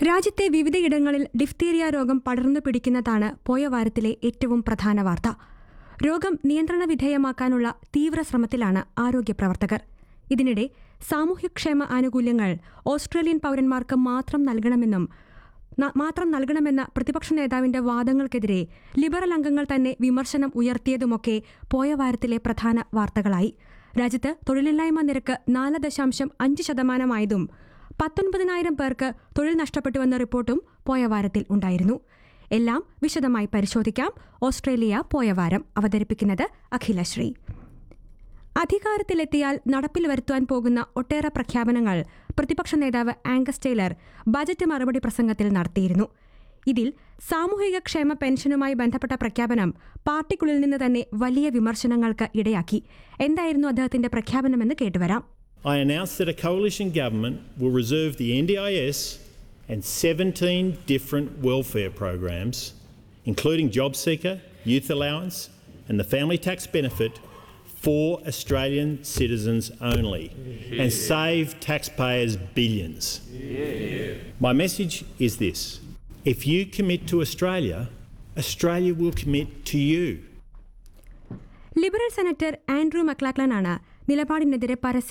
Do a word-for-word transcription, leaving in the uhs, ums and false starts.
രാജ്യത്തെ വിവിധയിടങ്ങളിൽ ഡിഫ്തീരിയ രോഗം പടർന്നു പിടിക്കുന്നതാണ് പോയ വാരത്തിലെ ഏറ്റവും പ്രധാന വാർത്ത. രോഗം നിയന്ത്രണ വിധേയമാക്കാനുള്ള തീവ്ര ശ്രമത്തിലാണ് ആരോഗ്യ പ്രവർത്തകർ. ഇതിനിടെ സാമൂഹ്യക്ഷേമ ആനുകൂല്യങ്ങൾ ഓസ്ട്രേലിയൻ പൌരന്മാർക്ക് മാത്രം നൽകണമെന്നും മാത്രം നൽകണമെന്ന പ്രതിപക്ഷ നേതാവിന്റെ വാദങ്ങൾക്കെതിരെ ലിബറൽ അംഗങ്ങൾ തന്നെ വിമർശനം ഉയർത്തിയതുമൊക്കെ പോയ വാരത്തിലെ പ്രധാന വാർത്തകളായി. രാജ്യത്ത് തൊഴിലില്ലായ്മ നിരക്ക് നാല് ദശാംശം അഞ്ച് ശതമാനമായതും പത്തൊൻപതിനായിരം പേർക്ക് തൊഴിൽ നഷ്ടപ്പെട്ടുവെന്ന റിപ്പോർട്ടും പോയ വാരത്തിൽ ഉണ്ടായിരുന്നു. എല്ലാം വിശദമായി പരിശോധിക്കാം. ഓസ്ട്രേലിയ പോയ വാരം അവതരിപ്പിക്കുന്നത് അഖിലശ്രീ. അധികാരത്തിലെത്തിയാൽ നടപ്പിൽ വരുത്തുവാൻ പോകുന്ന ഒട്ടേറെ പ്രഖ്യാപനങ്ങൾ പ്രതിപക്ഷ നേതാവ് ആംഗസ് ടെയ്ലർ ബജറ്റ് മറുപടി പ്രസംഗത്തിൽ നടത്തിയിരുന്നു. ഇതിൽ സാമൂഹിക ക്ഷേമ പെൻഷനുമായി ബന്ധപ്പെട്ട പ്രഖ്യാപനം പാർട്ടിക്കുള്ളിൽ നിന്ന് തന്നെ വലിയ വിമർശനങ്ങൾക്ക് ഇടയാക്കി. എന്തായിരുന്നു അദ്ദേഹത്തിന്റെ പ്രഖ്യാപനമെന്ന് കേട്ടുവരാം. I announce that a coalition government will reserve the N D I S and seventeen different welfare programs, including JobSeeker, Youth Allowance and the Family Tax Benefit, for Australian citizens only, and save taxpayers billions. Yeah. My message is this: if you commit to Australia, Australia will commit to you. Liberal senator Andrew മക്ലാക്ലനാണ് നിലപാടിനെതിരെ പരസ്യ